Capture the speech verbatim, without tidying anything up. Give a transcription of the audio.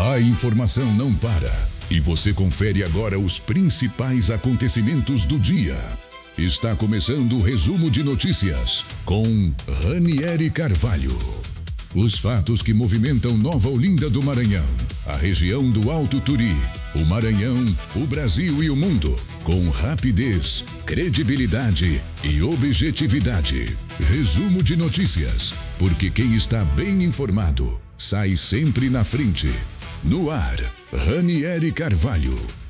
A informação não para e você confere agora os principais acontecimentos do dia. Está começando o resumo de notícias com Ranieri Carvalho. Os fatos que movimentam Nova Olinda do Maranhão, a região do Alto Turi, o Maranhão, o Brasil e o mundo, com rapidez, credibilidade e objetividade. Resumo de notícias, porque quem está bem informado sai sempre na frente. No ar, Ranieri Carvalho.